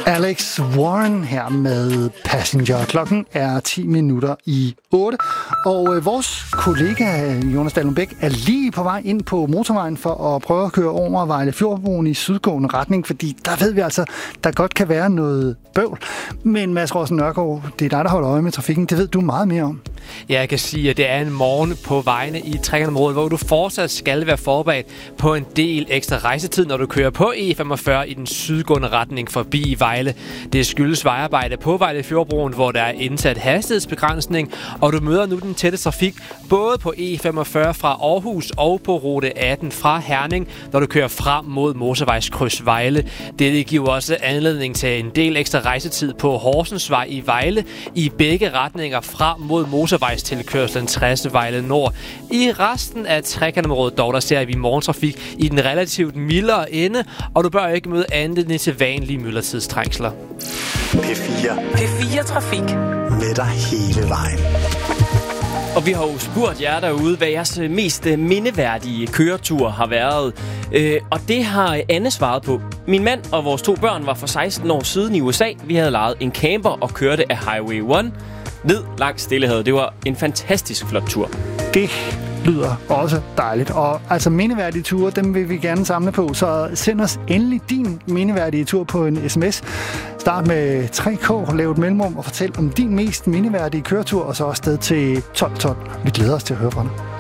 Alex Warren her med Passenger. Klokken er 8:10. Og vores kollega Jonas Dahlum Bech er lige på vej ind på motorvejen for at prøve at køre over Vejle Fjordbroen i sydgående retning, fordi der ved vi altså, der godt kan være noget bøvl. Men Mads Rossen Nørgaard, det er dig, der holder øje med trafikken. Det ved du meget mere om. Ja, jeg kan sige, at det er en morgen på vejene i Trekantområdet, hvor du fortsat skal være forberedt på en del ekstra rejsetid, når du kører på E45 i den sydgående retning forbi Vejle. Det skyldes vejarbejde på Vejle Fjordbroen, hvor der er indsat hastighedsbegrænsning, og du møder nu den tætte trafik både på E45 fra Aarhus og på rute 18 fra Herning, når du kører frem mod motorvejskryds Vejle. Det giver også anledning til en del ekstra rejsetid på Horsensvej i Vejle i begge retninger frem mod motorvejstilkørslen 60 Vejle Nord. I resten af Trekantområdet dog, der ser vi morgentrafik i den relativt mildere ende, og du bør ikke møde andet end til vanlige myldretidstrængsler. P4 Trafik. Med dig hele vejen. Og vi har jo spurgt jer derude, hvad jeres mest mindeværdige køretur har været. Og det har Anne svaret på. Min mand og vores 2 børn var for 16 år siden i USA. Vi havde lejet en camper og kørte af Highway 1 ned langs Stillehavet. Det var en fantastisk flot tur. Det lyder også dejligt. Og altså mindeværdige ture, dem vil vi gerne samle på. Så send os endelig din mindeværdige tur på en sms. Start med 3K, lav et mellemrum og fortæl om din mest mindeværdige køretur, og så afsted til 1212. Vi glæder os til at høre fra dig.